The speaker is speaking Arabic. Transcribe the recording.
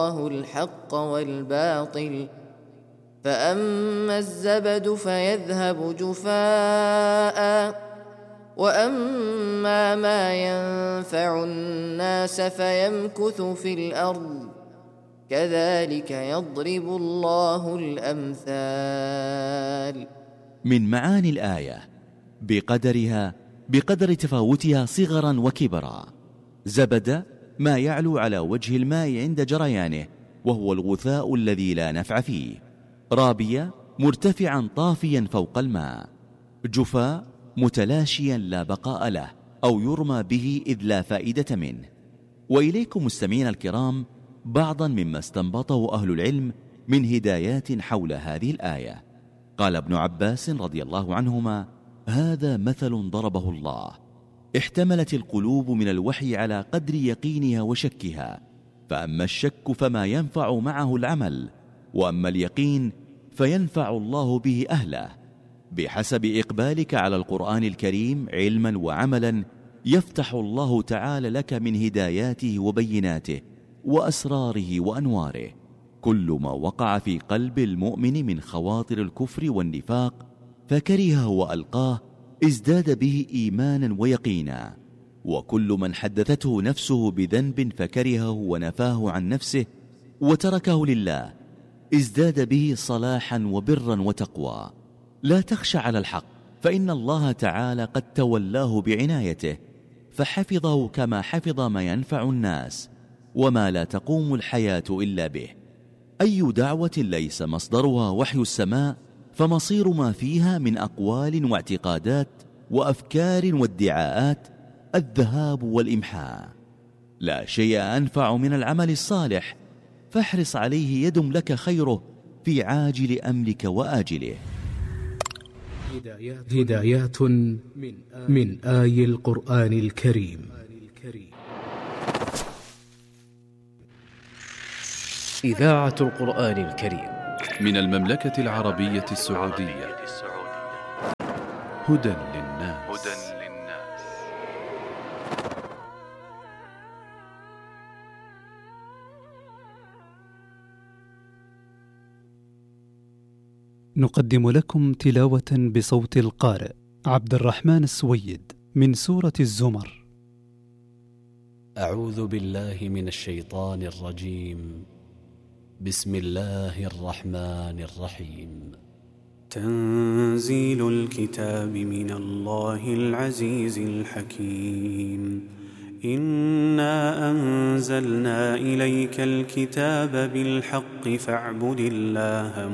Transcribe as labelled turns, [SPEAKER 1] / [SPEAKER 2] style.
[SPEAKER 1] الله الحق والباطل فأما الزبد فيذهب جفاء وأما ما ينفع الناس فيمكث في الأرض كذلك يضرب الله الأمثال.
[SPEAKER 2] من معاني الآية بقدر تفاوتها صغرا وكبرا. زبد ما يعلو على وجه الماء عند جريانه وهو الغثاء الذي لا نفع فيه. رابية مرتفعا طافيا فوق الماء. جفاء متلاشيا لا بقاء له أو يرمى به إذ لا فائدة منه. وإليكم مستمعين الكرام بعضا مما استنبطه أهل العلم من هدايات حول هذه الآية. قال ابن عباس رضي الله عنهما: هذا مثل ضربه الله. احتملت القلوب من الوحي على قدر يقينها وشكها، فأما الشك فما ينفع معه العمل، وأما اليقين فينفع الله به أهله. بحسب إقبالك على القرآن الكريم علما وعملا يفتح الله تعالى لك من هداياته وبيناته وأسراره وأنواره. كل ما وقع في قلب المؤمن من خواطر الكفر والنفاق فكرهه وألقاه ازداد به إيمانا ويقينا، وكل من حدثته نفسه بذنب فكرهه ونفاه عن نفسه وتركه لله ازداد به صلاحا وبرا وتقوى. لا تخشى على الحق فإن الله تعالى قد تولاه بعنايته فحفظه كما حفظ ما ينفع الناس وما لا تقوم الحياة إلا به. أي دعوة ليس مصدرها وحي السماء فمصير ما فيها من أقوال واعتقادات وأفكار وادعاءات الذهاب والإمحاء. لا شيء أنفع من العمل الصالح، فاحرص عليه يدم لك خيره في عاجل أمرك وآجله.
[SPEAKER 3] هدايات من آي القرآن الكريم.
[SPEAKER 4] إذاعة القرآن الكريم
[SPEAKER 5] من المملكة العربية السعودية. هدى للناس.
[SPEAKER 6] نقدم لكم تلاوة بصوت القارئ عبد الرحمن السويد من سورة الزمر.
[SPEAKER 7] أعوذ بالله من الشيطان الرجيم. بسم الله الرحمن الرحيم.
[SPEAKER 8] تنزيل الكتاب من الله العزيز الحكيم. إنا أنزلنا إليك الكتاب بالحق فاعبد الله